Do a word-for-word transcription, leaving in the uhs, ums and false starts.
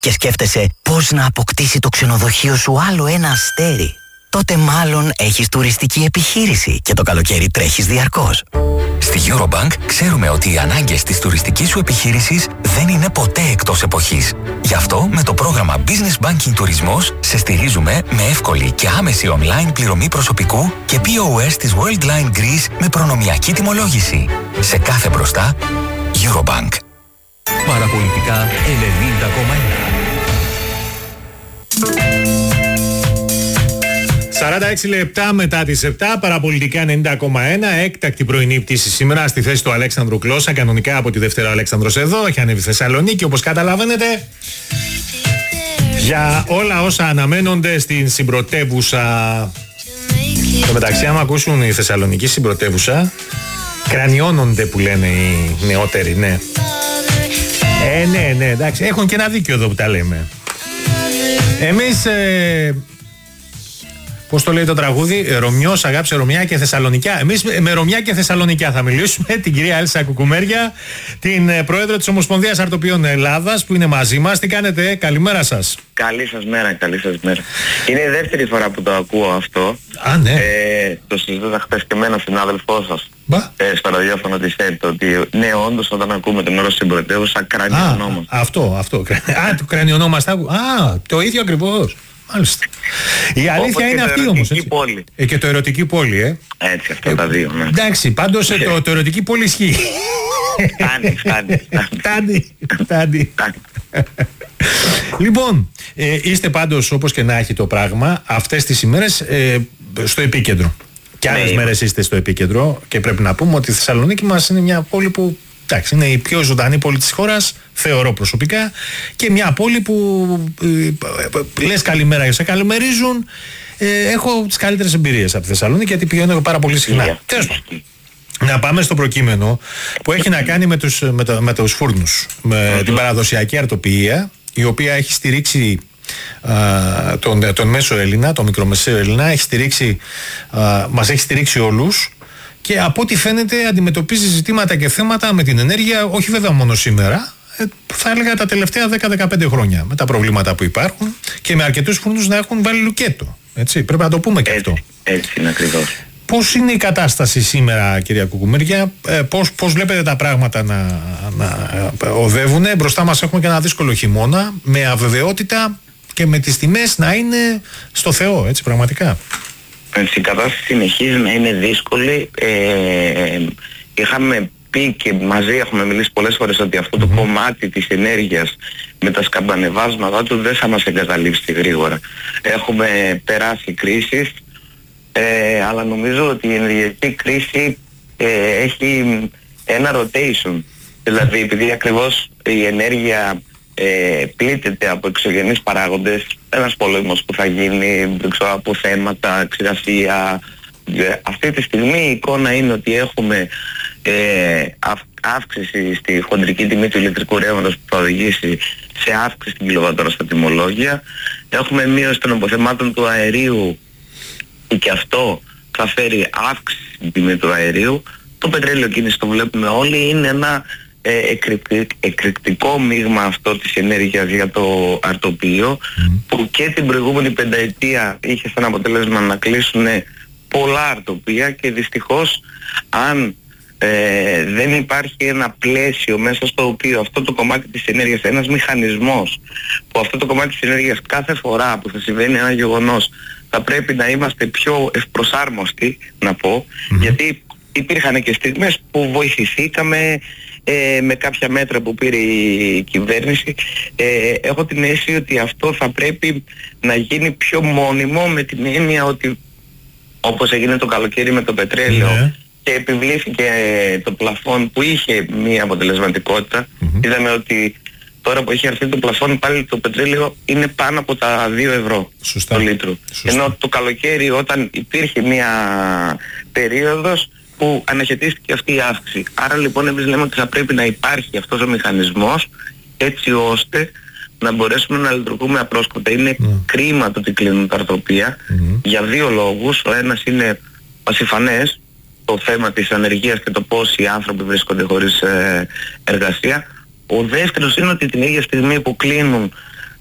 και σκέφτεσαι πώς να αποκτήσει το ξενοδοχείο σου άλλο ένα αστέρι, τότε μάλλον έχεις τουριστική επιχείρηση και το καλοκαίρι τρέχεις διαρκώς. Στη Eurobank ξέρουμε ότι οι ανάγκες της τουριστικής σου επιχείρησης δεν είναι ποτέ εκτός εποχής. Γι' αυτό με το πρόγραμμα Business Banking Τουρισμός σε στηρίζουμε με εύκολη και άμεση online πληρωμή προσωπικού και πι ο ες της Worldline Greece με προνομιακή τιμολόγηση. Σε κάθε μπροστά, Eurobank. Παραπολιτικά ενενήντα κόμμα ένα. σαράντα έξι λεπτά μετά τις επτά, παραπολιτικά ενενήντα κόμμα ένα, έκτακτη πρωινή πτήση σήμερα στη θέση του Αλέξανδρου Κλώσσα. Κανονικά από τη Δευτέρα ο Αλέξανδρος εδώ, έχει ανέβει Θεσσαλονίκη όπως καταλαβαίνετε. Για όλα όσα αναμένονται στην συμπρωτεύουσα. Στο μεταξύ, άμα ακούσουν η Θεσσαλονική συμπρωτεύουσα, κρανιώνονται που λένε οι νεότεροι, ναι. Ε, ναι, ναι, εντάξει, έχουν και ένα δίκιο εδώ που τα λέμε. Εμείς... Ε, Πώς το λέει το τραγούδι, Ρωμιός αγάπησε Ρωμιά και Θεσσαλονικιά. Εμείς με Ρωμιά και Θεσσαλονικιά θα μιλήσουμε. Την κυρία Έλσα Κουκουμέρια, την πρόεδρο της Ομοσπονδίας Αρτοποιών Ελλάδας, που είναι μαζί μας. Τι κάνετε, καλημέρα σας. Καλή σας μέρα, καλή σας μέρα. Είναι η δεύτερη φορά που το ακούω αυτό. Α, ναι. Ε, το συζητούσα χθες και με έναν συνάδελφό σας. Ε, στο ραδιόφωνο της ΕΡΤ, ότι ναι, όντως όταν ακούμε τον όρο συμπρωτεύουσα, κρανιονόμαστε. Αυτό, αυτό. Α, το κρανιονόμαστε. Α, το ίδιο ακριβώς. Μάλιστα. Η αλήθεια είναι αυτή όμως. Πόλη. Ε, και το ερωτική πόλη, ε. Έτσι, αυτά ε, τα δύο, ναι. Εντάξει, πάντως το, το ερωτική πόλη ισχύει. Φτάνει, φτάνει. Φτάνει, φτάνει. Λοιπόν, ε, είστε πάντως, όπως και να έχει το πράγμα, αυτές τις ημέρες ε, στο επίκεντρο. Και άλλες ναι, μέρες είστε στο επίκεντρο και πρέπει να πούμε ότι η Θεσσαλονίκη μας είναι μια πόλη που... Εντάξει, είναι η πιο ζωντανή πόλη της χώρας, θεωρώ προσωπικά, και μια πόλη που ε, λες καλημέρα και σε καλημερίζουν. Ε, έχω τις καλύτερες εμπειρίες από τη Θεσσαλονίκη, γιατί πηγαίνω πάρα πολύ συχνά. Τέλος πάντων. Να πάμε στο προκείμενο που έχει να κάνει με τους, με το, με τους φούρνους, με mm-hmm. την παραδοσιακή αρτοποιία, η οποία έχει στηρίξει α, τον, τον μέσο Έλληνα, τον μικρομεσαίο Έλληνα, έχει στηρίξει, α, μας έχει στηρίξει όλους. Και από ό,τι φαίνεται αντιμετωπίζει ζητήματα και θέματα με την ενέργεια, όχι βέβαια μόνο σήμερα, ε, θα έλεγα τα τελευταία δέκα με δεκαπέντε χρόνια, με τα προβλήματα που υπάρχουν και με αρκετούς φούρνους να έχουν βάλει λουκέτο. Έτσι, πρέπει να το πούμε και αυτό. Έτσι είναι ακριβώς. Πώς είναι η κατάσταση σήμερα, κυρία Κουκουμέρια, ε, πώς, πώς βλέπετε τα πράγματα να, να οδεύουν? Μπροστά μας έχουμε και ένα δύσκολο χειμώνα, με αβεβαιότητα και με τις τιμές να είναι στο Θεό, έτσι πραγματικά. Η κατάσταση συνεχίζει να είναι δύσκολη. Ε, είχαμε πει και μαζί έχουμε μιλήσει πολλές φορές ότι αυτό το mm-hmm. κομμάτι της ενέργειας με τα σκαμπανεβάσματα του δεν θα μας εγκαταλείψει γρήγορα. Έχουμε περάσει κρίσεις, ε, αλλά νομίζω ότι η ενεργειακή κρίση ε, έχει ένα rotation. Δηλαδή επειδή ακριβώς η ενέργεια ε, πλήττεται από εξωγενείς παράγοντες, ένας πόλεμος που θα γίνει, δεν ξέρω, από θέματα, ξηρασία. Αυτή τη στιγμή η εικόνα είναι ότι έχουμε ε, αυ, αύξηση στη χοντρική τιμή του ηλεκτρικού ρεύματος που θα οδηγήσει σε αύξηση στην κιλοβατόρα στα τιμολόγια. Έχουμε μείωση των αποθεμάτων του αερίου και αυτό θα φέρει αύξηση στην τιμή του αερίου. Το πετρέλαιο κίνηση, το βλέπουμε όλοι, είναι ένα ε, εκρηκτικό, εκρηκτικό μείγμα αυτό της ενέργειας για το αρτοποιείο mm. που και την προηγούμενη πενταετία είχε σαν αποτέλεσμα να κλείσουν πολλά αρτοπία και δυστυχώς αν ε, δεν υπάρχει ένα πλαίσιο μέσα στο οποίο αυτό το κομμάτι της ενέργειας, ένας μηχανισμός που αυτό το κομμάτι της ενέργειας κάθε φορά που θα συμβαίνει ένα γεγονός θα πρέπει να είμαστε πιο ευπροσάρμοστοι, να πω, mm-hmm. γιατί υπήρχαν και στιγμές που βοηθηθήκαμε ε, με κάποια μέτρα που πήρε η κυβέρνηση. Ε, έχω την αίσθηση ότι αυτό θα πρέπει να γίνει πιο μόνιμο, με την έννοια ότι όπως έγινε το καλοκαίρι με το πετρέλαιο yeah. και επιβλήθηκε το πλαφόν που είχε μία αποτελεσματικότητα, mm-hmm. είδαμε ότι τώρα που έχει έρθει το πλαφόν πάλι το πετρέλαιο είναι πάνω από τα δύο ευρώ Σωστά. το λίτρο. Σωστά. Ενώ το καλοκαίρι όταν υπήρχε μία περίοδος που αναχαιτίστηκε αυτή η αύξηση. Άρα λοιπόν εμείς λέμε ότι θα πρέπει να υπάρχει αυτός ο μηχανισμός έτσι ώστε να μπορέσουμε να λειτουργούμε απρόσκοπτα. Είναι mm. κρίμα το ότι κλείνουν τα αρτοπία mm. για δύο λόγους. Ο ένας είναι πασιφανές, το θέμα της ανεργίας και το πώς οι άνθρωποι βρίσκονται χωρίς ε, εργασία. Ο δεύτερος είναι ότι την ίδια στιγμή που κλείνουν